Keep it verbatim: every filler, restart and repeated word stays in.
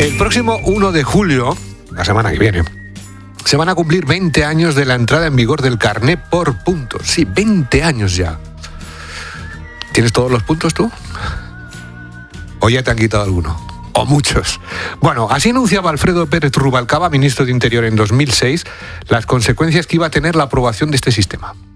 El próximo uno de julio, la semana que viene, se van a cumplir veinte años de la entrada en vigor del carné por puntos. Sí, veinte años ya. ¿Tienes todos los puntos tú? ¿O ya te han quitado alguno? O muchos. Bueno, así anunciaba Alfredo Pérez Rubalcaba, ministro de Interior en dos mil seis, las consecuencias que iba a tener la aprobación de este sistema.